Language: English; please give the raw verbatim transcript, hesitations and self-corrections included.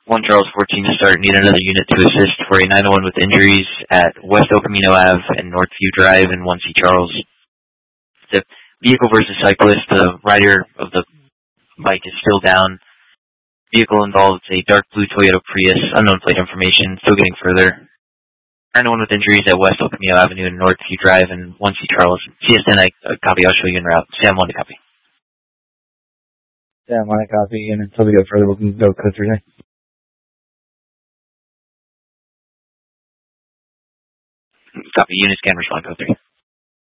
one Charles fourteen to start. Need another unit to assist for a nine oh one with injuries at West El Camino Ave and Northview Drive in one C Charles. The vehicle versus cyclist. The rider of the bike is still down. Vehicle involves a dark blue Toyota Prius, unknown plate information, still getting further. nine oh one with injuries at West El Camino Avenue and Northview Drive in one C Charles. C S ten, I uh, copy, I'll show you en route. Sam one to copy. Sam one to copy, and until we go further, we can go code three. Copy, unit scan, respond, code three.